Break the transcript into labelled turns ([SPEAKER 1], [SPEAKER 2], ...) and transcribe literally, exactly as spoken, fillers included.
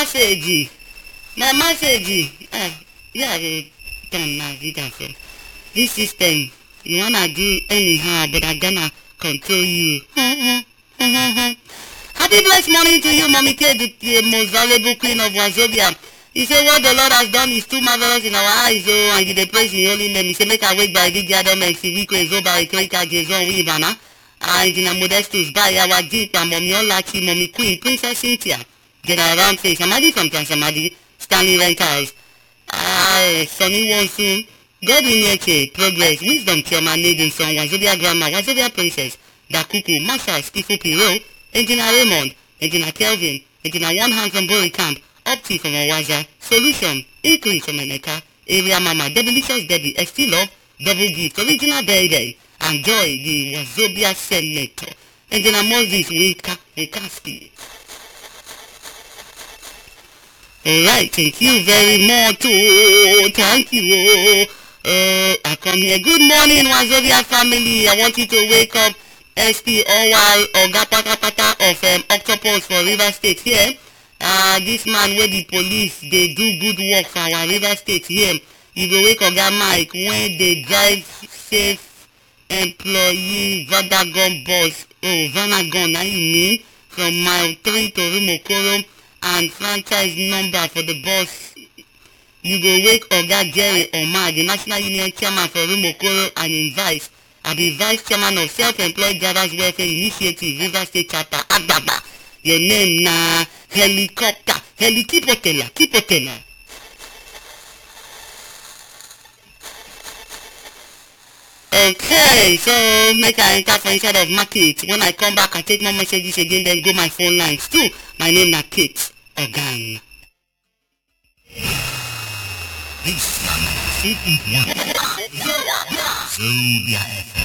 [SPEAKER 1] message my message ah yeah I turn now read am for this system you wanna do anyhow but I gonna control you. Happy blessed morning to you, Mommy K, the, the most valuable queen of Wazobia. He said what the Lord has done is too marvelous in our eyes, oh, and you dey praise in holy name. He said make I wake by the Jadom and Siviko Ezoba Ekreka Jezon Wibana. And in a Modestus by our deep and Mommy Olachi, Mommy Queen, Princess Cynthia, General Ramsey, Samadi from Transamadi, Stanley Rentals, ah, Sonny Wonsun, Godwin Yeche, Progress, Wisdom Chairman, Nathan Son, Wazobia Grandma, Wazobia Princess, Dakuku, Masha, Skifu Piro, Engineer Raymond, Engineer Kelvin, Engineer One Hand from Bori Camp, Opti from Owaza, Solution, Increase from Eneka, Area Mama, Delicious Debbie, Esti Love, Double Gift, Original Day Day, and Joy, the Wazobia Senator, Engineer Moses Wika, Wikaski. Alright, thank you very much. Oh, thank you. Uh, I come here. Good morning, Wazobia family. I want you to wake up. S P O Y Oga Pata Pata of um, Octopus for River State here. Uh, this man where the police, they do good work for our River State here. You go wake Oga Mike when they drive safe employee Vadagon bus. Oh, Vanagon, now you mean? From mile three to Rumokoro and franchise number for the bus. You go wake Oga Jerry Omar, the National Union Chairman for Rumokoro and invite. I be Vice Chairman of Self-Employed Drivers Welfare Initiative, River State Chapter, Agbaba. Your name na Helicopter, Helikipotela, Kipotela. Okay, so make I enter for inside of market. When I come back, I take more messages again, then go my phone lines too. My name na Kate Ogan. This is Zobia F M.